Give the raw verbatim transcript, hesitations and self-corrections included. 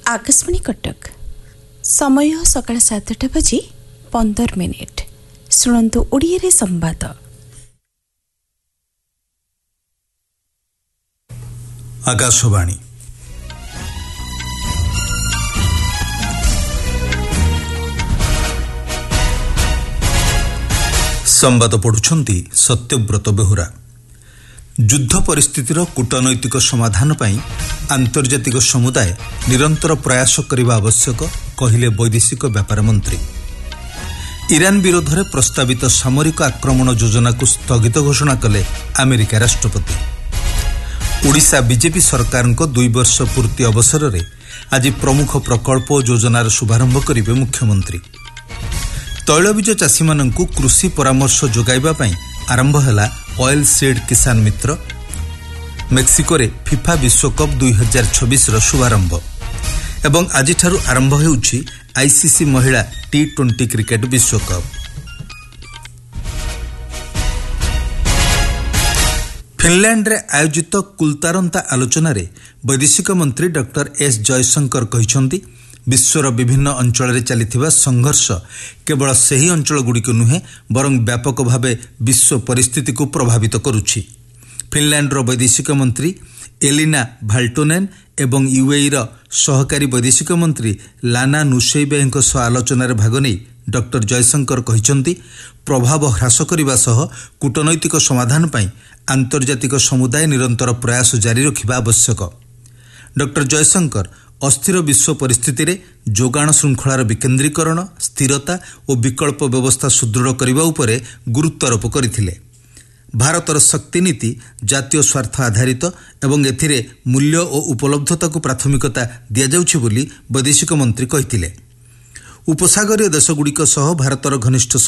आकाशवाणी कटक समय सकाळ सातटा बजी पंदर मिनिट शुणु ओडिया संवाद। आकाशवाणी संवाद पढ़ुछंती सत्यव्रत बेहुरा। युद्ध परिस्थितिर कूटनैतिक समाधान पई आंतर्जातिक समुदाय निरंतर प्रयास करने आवश्यक कहिले वैदेशिक व्यापार मंत्री। ईरान विरोध में प्रस्तावित सामरिक आक्रमण योजना को स्थगित घोषणा कले अमेरिका राष्ट्रपति। ओडिशा बीजेपी सरकार को दुई वर्ष पूर्ति अवसर में आज प्रमुख प्रकल्प और योजनार शुभारंभ करेंगे मुख्यमंत्री। तैलबीज चाषी मानू कृषि परामर्श जोगाइबा पई आरंभ है ऑयल सीड किसान मित्र। मेक्सिको रे फिफा विश्वकप दुई हजार छब्बीस शुभारंभ एवं आज आरंभ होउछि आईसीसी महिला टी ट्वेंटी क्रिकेट विश्वकप। फिनलैंड रे आयोजित कुलतारंता आलोचना रे वैदेशिक मंत्री डॉक्टर एस जयशंकर कहिसंती विश्वर विभिन्न अंचल रे चलिथिबा संघर्ष केवल सही अंचल गुडी को नुहे बरं व्यापक भावे विश्व परिस्थिति को प्रभावित करुछि। फिनलैंड रो वैदेशिक मंत्री एलिना भाल्टोनेन एवं यूएई रो सहकारी वैदेशिक मंत्री लाना नुशेइबेଙ୍କ सह आलोचना रे भाग नै डॉक्टर जयशंकर कहिसंती प्रभाव ह्रास करिबा सह कूटनैतिक समाधान पई आंतर्जातिक समुदाय निरंतर प्रयास जारी रखिबा आवश्यक। डॉक्टर जयशंकर अस्थिर विश्व परिस्थिति रे जोगाण श्रृंखलार विकेन्द्रीकरण स्थिरता और विकल्प व्यवस्था सुदृढ़ करने उपरे गुरुत्वारोप करथिले। भारतर शक्ति नीति जातीय स्वार्थ आधारित एवं एथिरे मूल्य और उपलब्धता को प्राथमिकता दिया जाउछि बोली वैदेशिक मंत्री कहिथिले। उपसागरीय देशगुड़िक सह भारतर घनिष्ठ